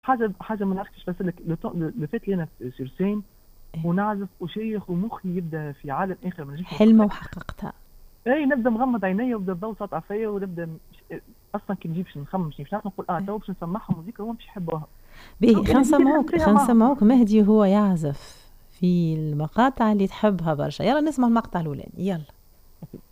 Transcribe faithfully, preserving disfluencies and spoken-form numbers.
حاجه حاجه ما نعرفش، بس لك لو فات لي انا في سيرسين إيه. ونعزف وشيخ ومخي يبدا في عالم اخر ما نجمش حلمة نتخيل. وحققتها. اي نبدا مغمض عينيا وبدا الضوء ساطع فيا ونبدا مش... اصلا كي نجيبش نخمم مش نعرف نقول اه تو باش نسمعهم موسيقى هو مش يحبوها. باهي دونك خلينا انا بديت نحس نسمعوك فيها خلينا معهم. نسمعوك مهدي وهو يعزف في المقاطع اللي تحبها برشا. يلا نسمع المقطع الأولاني، يلا.